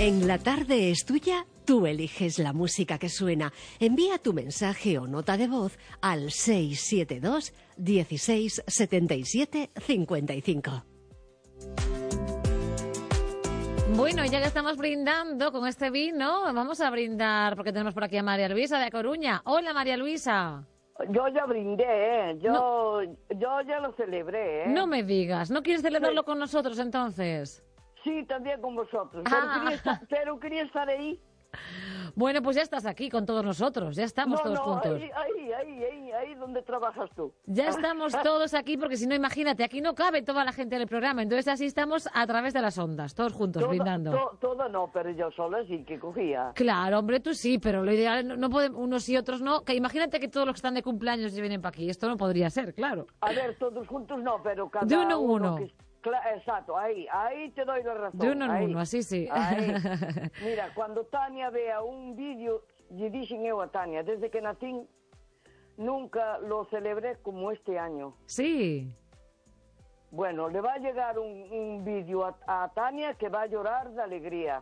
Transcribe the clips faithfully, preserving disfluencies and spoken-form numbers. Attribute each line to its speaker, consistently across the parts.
Speaker 1: En La Tarde es Tuya, tú eliges la música que suena. Envía tu mensaje o nota de voz al seis siete dos, dieciséis, setenta y siete, cincuenta y cinco.
Speaker 2: Bueno, ya que estamos brindando con este vino, vamos a brindar porque tenemos por aquí a María Luisa de A Coruña. Hola, María Luisa.
Speaker 3: Yo ya brindé, ¿eh? Yo, no. yo ya lo celebré, ¿eh?
Speaker 2: No me digas, ¿no quieres celebrarlo
Speaker 3: Sí.
Speaker 2: con nosotros entonces?
Speaker 3: Sí, también con vosotros,
Speaker 2: Ah.
Speaker 3: pero, quería estar, pero quería estar ahí.
Speaker 2: Bueno, pues ya estás aquí con todos nosotros, ya estamos
Speaker 3: no,
Speaker 2: todos
Speaker 3: no,
Speaker 2: juntos.
Speaker 3: ahí, ahí, ahí, ahí, ahí donde trabajas tú.
Speaker 2: Ya estamos todos aquí porque si no, imagínate, aquí no cabe toda la gente del programa, entonces así estamos a través de las ondas, todos juntos,
Speaker 3: todo,
Speaker 2: brindando.
Speaker 3: To, todo no, pero yo sola sí que cogía.
Speaker 2: Claro, hombre, tú sí, pero lo ideal no, no podemos, unos y otros no. Que imagínate que todos los que están de cumpleaños se vienen para aquí, esto no podría ser, claro.
Speaker 3: A ver, todos juntos no, pero cada
Speaker 2: De uno en uno.
Speaker 3: Que, cla- exacto, ahí, ahí te doy la razón.
Speaker 2: De uno en
Speaker 3: ahí,
Speaker 2: uno, así sí.
Speaker 3: Ahí. Mira, cuando Tania vea un vídeo, lle dixen eu a Tania, desde que nacín, nunca lo celebré como este año.
Speaker 2: Sí.
Speaker 3: Bueno, le va a llegar un, un vídeo a, a Tania que va a llorar de alegría.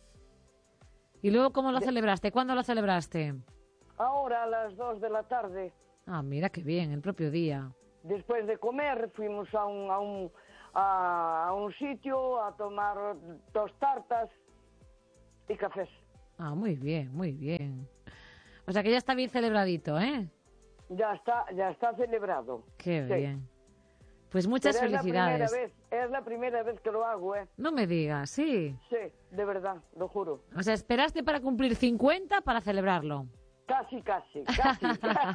Speaker 2: ¿Y luego cómo lo
Speaker 3: De-
Speaker 2: celebraste? ¿Cuándo lo celebraste?
Speaker 3: Ahora a las dos de la tarde,
Speaker 2: Ah, mira qué bien, el propio día.
Speaker 3: después de comer, fuimos a un, a un, a, a un sitio a tomar dos tartas y cafés.
Speaker 2: Ah, muy bien, muy bien. O sea que ya está bien celebradito, ¿eh?
Speaker 3: Ya está, ya está celebrado.
Speaker 2: Qué
Speaker 3: Sí.
Speaker 2: bien. Pues muchas
Speaker 3: Pero
Speaker 2: felicidades.
Speaker 3: Es la, primera vez, es la primera vez que lo hago, ¿eh?
Speaker 2: No me digas, sí.
Speaker 3: Sí, de verdad, lo juro.
Speaker 2: O sea, esperaste para cumplir cincuenta para celebrarlo.
Speaker 3: Casi, casi, casi.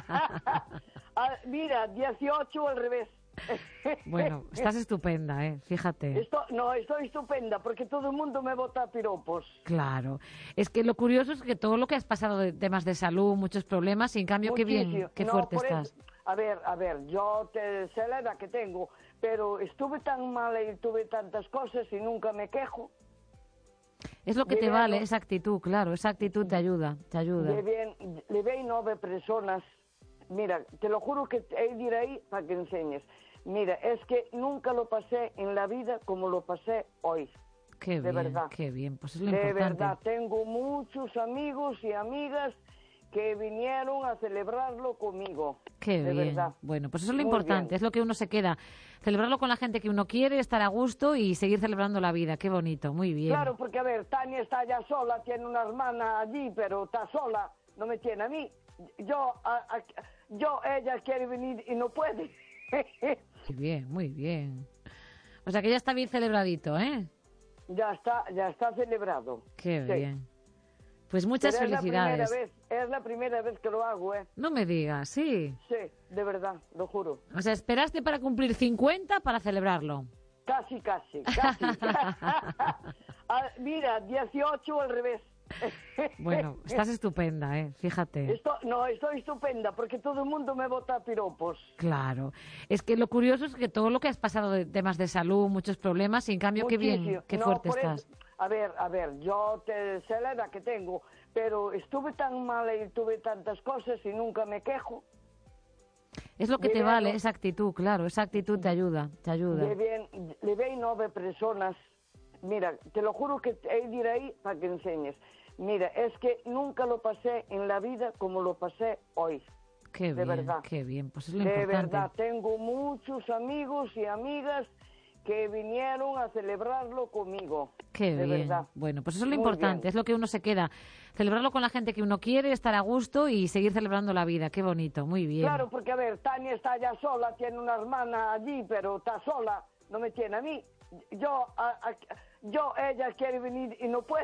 Speaker 3: Ah, mira, dieciocho al revés.
Speaker 2: Bueno, estás estupenda, ¿eh? Fíjate.
Speaker 3: Esto, no, estoy estupenda porque todo el mundo me bota piropos.
Speaker 2: Claro. Es que lo curioso es que todo lo que has pasado de temas de salud, muchos problemas, y en cambio qué bien,
Speaker 3: Muchísimo.
Speaker 2: qué
Speaker 3: No,
Speaker 2: fuerte
Speaker 3: por
Speaker 2: estás.
Speaker 3: eso- a ver, a ver, yo te sé la edad que tengo, pero estuve tan mal y tuve tantas cosas y nunca me quejo.
Speaker 2: Es lo que te
Speaker 3: Llevé a
Speaker 2: vale,
Speaker 3: no-
Speaker 2: esa actitud, claro, esa actitud te ayuda, te ayuda.
Speaker 3: Le ven, le ven nueve personas. Mira, te lo juro que he de ir ahí para que enseñes. Mira, es que nunca lo pasé en la vida como lo pasé hoy.
Speaker 2: Qué
Speaker 3: de
Speaker 2: bien,
Speaker 3: verdad.
Speaker 2: qué bien, pues es lo
Speaker 3: De
Speaker 2: importante.
Speaker 3: verdad, tengo muchos amigos y amigas que vinieron a celebrarlo conmigo.
Speaker 2: Qué
Speaker 3: de
Speaker 2: bien.
Speaker 3: verdad.
Speaker 2: Bueno, pues eso es lo
Speaker 3: Muy
Speaker 2: importante,
Speaker 3: bien.
Speaker 2: es lo que uno se queda. Celebrarlo con la gente que uno quiere, estar a gusto y seguir celebrando la vida. Qué bonito, muy bien.
Speaker 3: Claro, porque a ver, Tania está ya sola, tiene una hermana allí, pero está sola, no me tiene a mí. Yo, a, a- yo, ella quiere venir y no puede.
Speaker 2: Muy bien, muy bien. O sea que ya está bien celebradito, ¿eh?
Speaker 3: ya está, ya está celebrado.
Speaker 2: Qué
Speaker 3: Sí.
Speaker 2: bien. Pues muchas
Speaker 3: Pero
Speaker 2: felicidades.
Speaker 3: Es la, primera vez, es la primera vez que lo hago, ¿eh?
Speaker 2: No me digas, sí.
Speaker 3: Sí, de verdad, lo juro.
Speaker 2: O sea, esperaste para cumplir cincuenta para celebrarlo.
Speaker 3: Casi, casi, casi. Ah, mira, dieciocho al revés.
Speaker 2: Bueno, estás estupenda, ¿eh? Fíjate.
Speaker 3: Esto, no, estoy estupenda porque todo el mundo me bota piropos.
Speaker 2: Claro. Es que lo curioso es que todo lo que has pasado de temas de salud, muchos problemas, y en cambio qué bien,
Speaker 3: Muchísimo.
Speaker 2: qué
Speaker 3: No,
Speaker 2: fuerte
Speaker 3: por
Speaker 2: estás.
Speaker 3: eso- a ver, a ver, yo te sé la edad que tengo, pero estuve tan mal y tuve tantas cosas y nunca me quejo.
Speaker 2: Es lo que te
Speaker 3: Llevé a
Speaker 2: vale,
Speaker 3: no-
Speaker 2: esa actitud, claro, esa actitud te ayuda, te ayuda.
Speaker 3: Le ven, le ven nueve personas. Mira, te lo juro que he de ir ahí para que enseñes. Mira, es que nunca lo pasé en la vida como lo pasé hoy.
Speaker 2: Qué
Speaker 3: de
Speaker 2: bien,
Speaker 3: verdad.
Speaker 2: qué bien, pues es lo
Speaker 3: De
Speaker 2: importante.
Speaker 3: verdad, tengo muchos amigos y amigas que vinieron a celebrarlo conmigo.
Speaker 2: Qué
Speaker 3: de
Speaker 2: bien.
Speaker 3: verdad.
Speaker 2: Bueno, pues eso es lo
Speaker 3: Muy
Speaker 2: importante,
Speaker 3: bien.
Speaker 2: es lo que uno se queda. Celebrarlo con la gente que uno quiere, estar a gusto y seguir celebrando la vida. Qué bonito, muy bien.
Speaker 3: Claro, porque a ver, Tania está ya sola, tiene una hermana allí, pero está sola, no me tiene a mí. Yo, a- a- yo, ella quiere venir y no puede.